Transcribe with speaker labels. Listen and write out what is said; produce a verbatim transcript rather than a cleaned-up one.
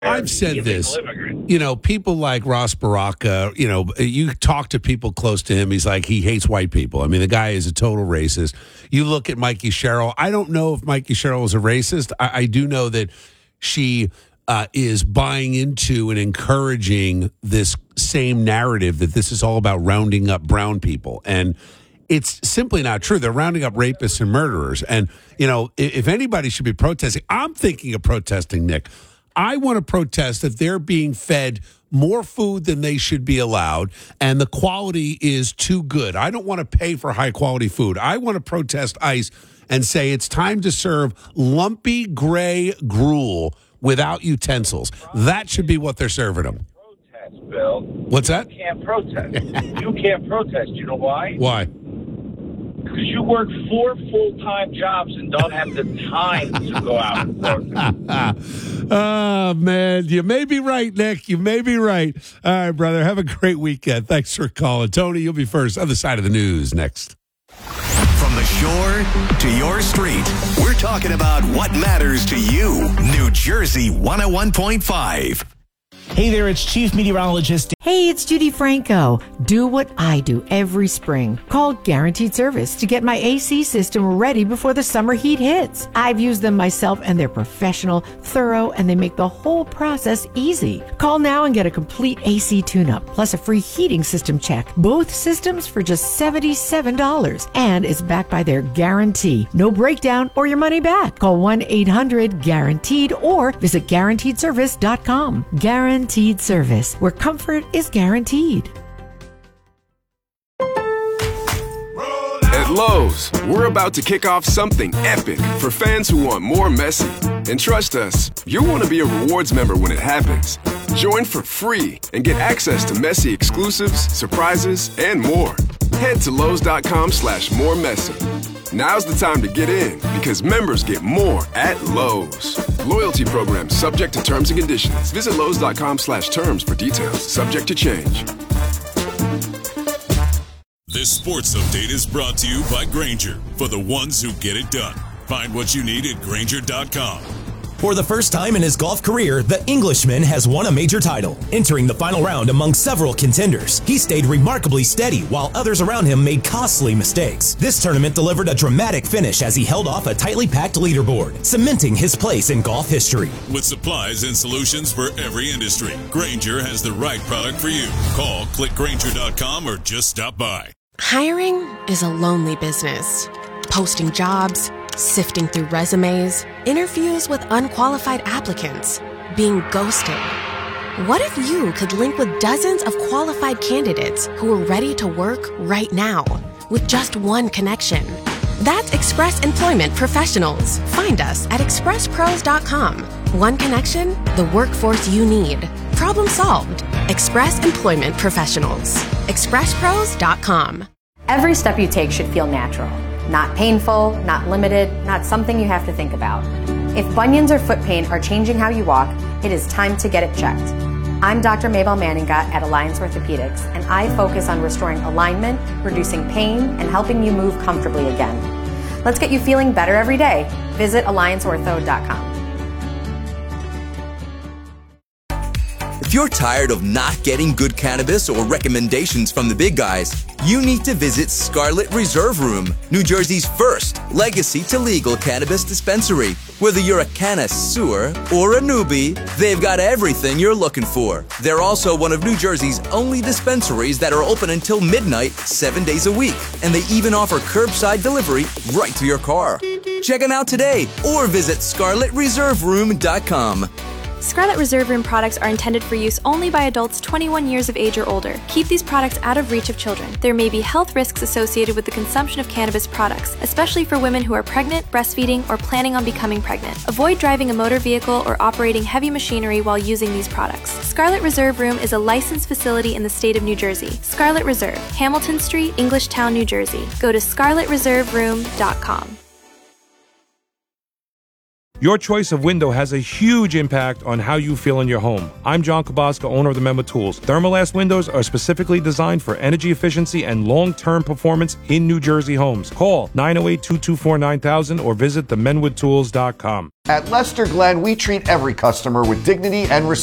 Speaker 1: I've said this, you know, people like Ross Baraka, you know, you talk to people close to him, he's like, he hates white people. I mean, the guy is a total racist. You look at Mikey Sherrill. I don't know if Mikey Sherrill is a racist. I, I do know that she uh, is buying into and encouraging this same narrative that this is all about rounding up brown people. And it's simply not true. They're rounding up rapists and murderers. And, you know, if, if anybody should be protesting, I'm thinking of protesting, Nick. I want to protest that they're being fed more food than they should be allowed, and the quality is too good. I don't want to pay for high-quality food. I want to protest ICE and say it's time to serve lumpy gray gruel without utensils. That should be what they're serving them.
Speaker 2: Protest, Bill.
Speaker 1: What's that?
Speaker 2: You can't protest. You can't protest. You know why?
Speaker 1: Why?
Speaker 2: Because you work four full-time jobs and don't have the time to go out and protest.
Speaker 1: Oh, man. You may be right, Nick. You may be right. All right, brother. Have a great weekend. Thanks for calling. Tony, you'll be first. Other side of the news next.
Speaker 3: From the shore to your street, we're talking about what matters to you. New Jersey one oh one point five.
Speaker 4: Hey there, it's Chief Meteorologist.
Speaker 5: Hey, it's Judy Franco. Do what I do every spring. Call Guaranteed Service to get my A C system ready before the summer heat hits. I've used them myself, and they're professional, thorough, and they make the whole process easy. Call now and get a complete A C tune-up, plus a free heating system check. Both systems for just seventy-seven dollars, and it's backed by their guarantee. No breakdown or your money back. Call one eight hundred guaranteed or visit guaranteed service dot com. Guaranteed Service, where comfort is guaranteed.
Speaker 6: At Lowe's, we're about to kick off something epic for fans who want more Messi. And trust us, you'll want to be a rewards member when it happens. Join for free and get access to Messi exclusives, surprises, and more. Head to Lowe's.com slash more Messi. Now's the time to get in because members get more at Lowe's. Loyalty program subject to terms and conditions. Visit Lowe's.com slash terms for details. Subject to change.
Speaker 7: This sports update is brought to you by Grainger, for the ones who get it done. Find what you need at Grainger dot com.
Speaker 4: For the first time in his golf career, the Englishman has won a major title. Entering the final round among several contenders, he stayed remarkably steady while others around him made costly mistakes. This tournament delivered a dramatic finish as he held off a tightly packed leaderboard, cementing his place in golf history.
Speaker 7: With supplies and solutions for every industry, Grainger has the right product for you. Call, click Grainger dot com, or just stop by.
Speaker 8: Hiring is a lonely business. Posting jobs, sifting through resumes, interviews with unqualified applicants, being ghosted. What if you could link with dozens of qualified candidates who are ready to work right now with just one connection? That's Express Employment Professionals. Find us at express pros dot com. One connection, the workforce you need. Problem solved. Express Employment Professionals. express pros dot com.
Speaker 9: Every step you take should feel natural. Not painful, not limited, not something you have to think about. If bunions or foot pain are changing how you walk, it is time to get it checked. I'm Doctor Mabel Manninga at Alliance Orthopedics, and I focus on restoring alignment, reducing pain, and helping you move comfortably again. Let's get you feeling better every day. Visit alliance ortho dot com.
Speaker 10: If you're tired of not getting good cannabis or recommendations from the big guys, you need to visit Scarlet Reserve Room, New Jersey's first legacy to legal cannabis dispensary. Whether you're a connoisseur or a newbie, they've got everything you're looking for. They're also one of New Jersey's only dispensaries that are open until midnight, seven days a week. And they even offer curbside delivery right to your car. Check them out today or visit scarlet reserve room dot com.
Speaker 11: Scarlet Reserve Room products are intended for use only by adults twenty-one years of age or older. Keep these products out of reach of children. There may be health risks associated with the consumption of cannabis products, especially for women who are pregnant, breastfeeding, or planning on becoming pregnant. Avoid driving a motor vehicle or operating heavy machinery while using these products. Scarlet Reserve Room is a licensed facility in the state of New Jersey. Scarlet Reserve, Hamilton Street, Englishtown, New Jersey. Go to scarlet reserve room dot com.
Speaker 12: Your choice of window has a huge impact on how you feel in your home. I'm John Kabaska, owner of the Member Tools. Thermalast windows are specifically designed for energy efficiency and long-term performance in New Jersey homes. Call nine oh eight, two two four, nine thousand or visit the menwood tools dot com.
Speaker 13: At Lester Glenn, we treat every customer with dignity and respect.